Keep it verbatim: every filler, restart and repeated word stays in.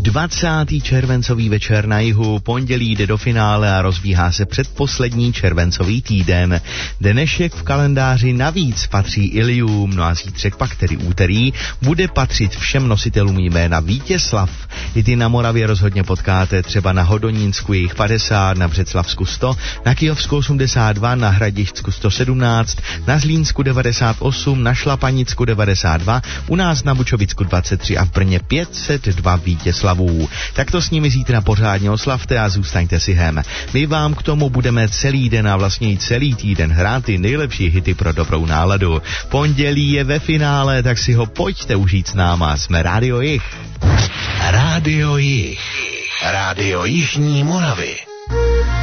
dvacátý červencový večer na jihu, pondělí jde do finále a rozbíhá se předposlední červencový týden. Dnešek v kalendáři navíc patří Ilium, no a zítřek pak, tedy úterý, bude patřit všem nositelům jména Vítězslav. I ty na Moravě rozhodně potkáte, třeba na Hodonínsku jejich padesát, na Břeclavsku sto, na Kyjovsku osmdesát dva, na Hradišťsku sto sedmnáct, na Zlínsku devadesát osm, na Šlapanicku devadesát dva, u nás na Bučovicku dvacet tři a v Brně pět set dva Vítězslavů. Tak to s nimi zítra pořádně oslavte a zůstaňte si hem. My vám k tomu budeme celý den a vlastně i celý týden hrát ty nejlepší hity pro dobrou náladu. Pondělí je ve finále, tak si ho pojďte užít s náma. Jsme Rádio Jih. Rádio Jih. Rádio Jižní Moravy.